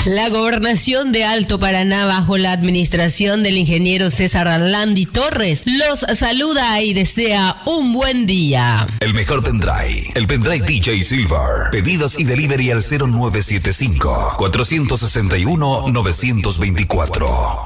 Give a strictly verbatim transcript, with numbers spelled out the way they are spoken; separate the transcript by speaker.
Speaker 1: La gobernación de Alto Paraná, bajo la administración del ingeniero César Arlandi Torres, los saluda y desea un buen día.
Speaker 2: El mejor pendrive, el pendrive D J Silver. Pedidos y delivery al cero nueve siete cinco, cuatro seis uno, nueve dos cuatro.